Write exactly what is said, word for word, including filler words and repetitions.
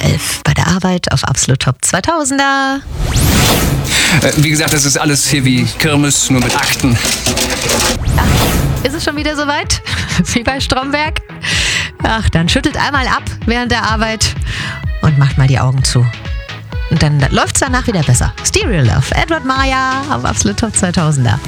elf bei der Arbeit auf Absolut Top zweitausender. Äh, wie gesagt, das ist alles hier wie Kirmes, nur mit Akten. Ist es schon wieder soweit? Wie bei Stromberg? Ach, dann schüttelt einmal ab während der Arbeit und macht mal die Augen zu. Und dann läuft es danach wieder besser. Stereo Love, Edward Maya auf Absolut Top zweitausender.